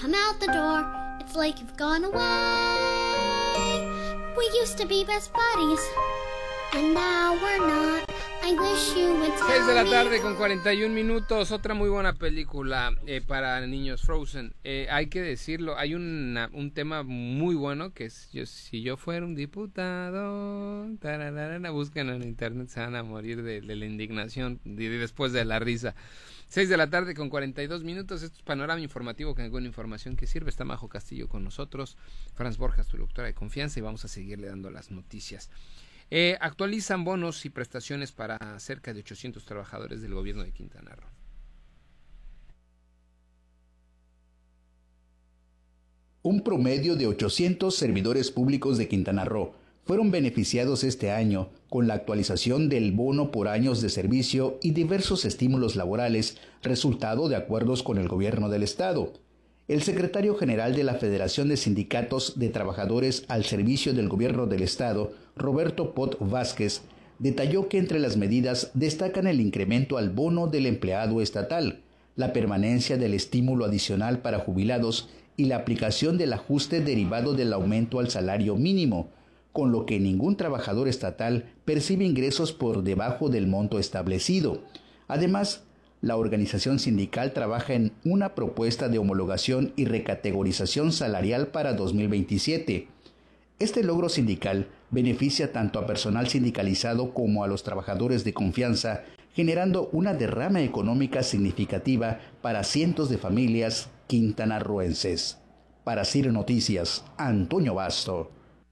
come out the door, it's like you've gone away. We used to be best buddies, and now we're not. I wish you would tell 6 de la me tarde con 41 minutos, otra muy buena película para niños, Frozen. Hay que decirlo, hay un tema muy bueno que es, si yo fuera un diputado, búsquenlo en internet, se van a morir de la indignación y después de la risa. 6 de la tarde con 42 minutos, esto es Panorama Informativo con alguna información que sirve. Está Majo Castillo con nosotros, Franz Borjas, tu doctora de confianza, y vamos a seguirle dando las noticias. Actualizan bonos y prestaciones para cerca de 800 trabajadores del gobierno de Quintana Roo. Un promedio de 800 servidores públicos de Quintana Roo fueron beneficiados este año con la actualización del bono por años de servicio y diversos estímulos laborales, resultado de acuerdos con el gobierno del estado. El secretario general de la Federación de Sindicatos de Trabajadores al Servicio del Gobierno del Estado, Roberto Pot Vázquez, detalló que entre las medidas destacan el incremento al bono del empleado estatal, la permanencia del estímulo adicional para jubilados y la aplicación del ajuste derivado del aumento al salario mínimo, con lo que ningún trabajador estatal percibe ingresos por debajo del monto establecido. Además, la organización sindical trabaja en una propuesta de homologación y recategorización salarial para 2027. Este logro sindical beneficia tanto a personal sindicalizado como a los trabajadores de confianza, generando una derrama económica significativa para cientos de familias quintanarroenses. Para CIR Noticias, Antonio Basto.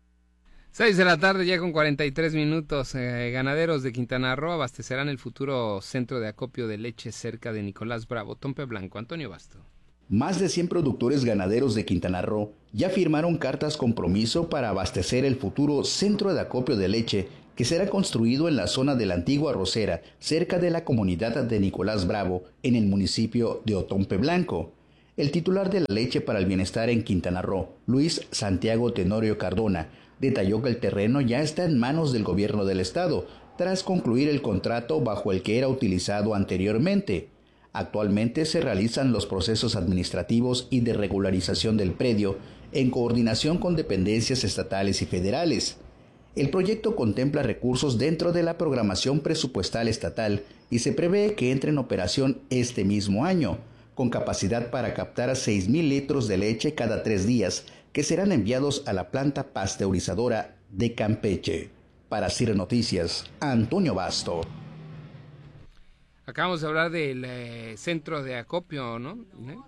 6 de la tarde ya con 43 minutos. Ganaderos de Quintana Roo abastecerán el futuro centro de acopio de leche cerca de Nicolás Bravo, Tompe Blanco. Antonio Basto. Más de 100 productores ganaderos de Quintana Roo ya firmaron cartas compromiso para abastecer el futuro centro de acopio de leche que será construido en la zona de la antigua Rosera, cerca de la comunidad de Nicolás Bravo, en el municipio de Otompe Blanco. El titular de la leche para el bienestar en Quintana Roo, Luis Santiago Tenorio Cardona, detalló que el terreno ya está en manos del gobierno del estado, tras concluir el contrato bajo el que era utilizado anteriormente. Actualmente se realizan los procesos administrativos y de regularización del predio en coordinación con dependencias estatales y federales. El proyecto contempla recursos dentro de la programación presupuestal estatal y se prevé que entre en operación este mismo año, con capacidad para captar 6,000 litros de leche cada 3 días, que serán enviados a la planta pasteurizadora de Campeche. Para CIR Noticias, Antonio Basto. Acabamos de hablar del centro de acopio, ¿no?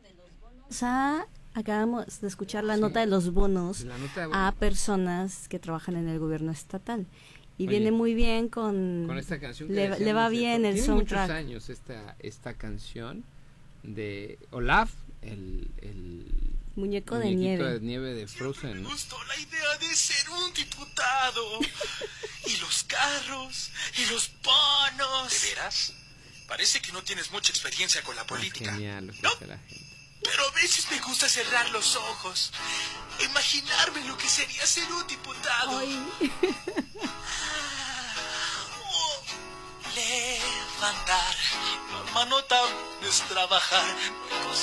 Acabamos de escuchar la nota de los bonos a personas que trabajan en el gobierno estatal. Y viene muy bien con esta canción. Le va bien el soundtrack. Tiene muchos años esta canción de Olaf, el muñequito de nieve de Frozen, ¿no? Me gustó la idea de ser un diputado. Y los carros, y los bonos. ¿De veras? Parece que no tienes mucha experiencia con la política. Genial lo que ¿no? hace la gente. Pero a veces me gusta cerrar los ojos, imaginarme lo que sería ser un diputado. Levantar la manota es trabajar.